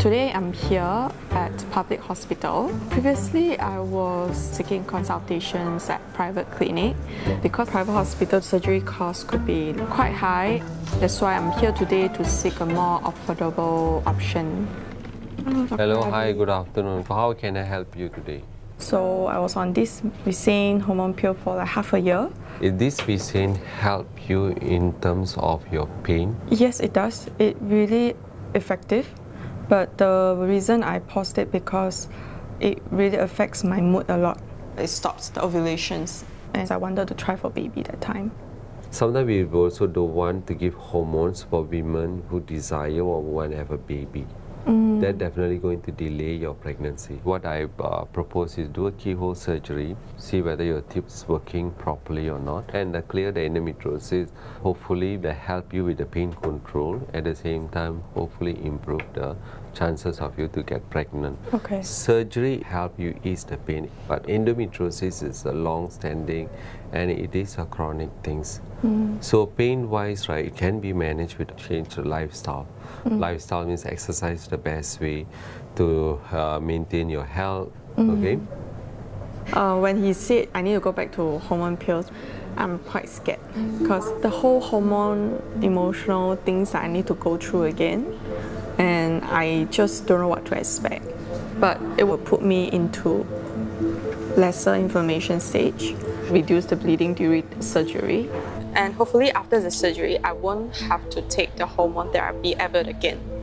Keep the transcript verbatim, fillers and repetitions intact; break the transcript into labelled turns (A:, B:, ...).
A: Today I'm here at public hospital. Previously I was taking consultations at private clinic because private hospital surgery costs could be quite high. That's why I'm here today to seek a more affordable option.
B: Hello, hi, good afternoon. How can I help you today?
A: So I was on this Visane hormone pill for like half a year.
B: Is this Visane help you in terms of your pain?
A: Yes, it does. It really effective. But the reason I paused it because it really affects my mood a lot. It stops the ovulations, and I wanted to try for baby that time.
B: Sometimes we also don't want to give hormones for women who desire or want to have a baby. Mm. That's definitely going to delay your pregnancy. What I uh, propose is do a keyhole surgery, see whether your tip's working properly or not, and uh, clear the endometriosis. Hopefully, they help you with the pain control. At the same time, hopefully improve the chances of you to get pregnant.
A: Okay.
B: Surgery help you ease the pain, but endometriosis is a long-standing and it is a chronic thing. Mm. So pain-wise, right, it can be managed with change the lifestyle. Mm. Lifestyle means exercise the best way to uh, maintain your health. Mm. Okay.
A: Uh, when he said I need to go back to hormone pills, I'm quite scared because the whole hormone emotional things I need to go through again, and I just don't know what to expect. But it will put me into lesser inflammation stage, reduce the bleeding during the surgery, and hopefully after the surgery I won't have to take the hormone therapy ever again.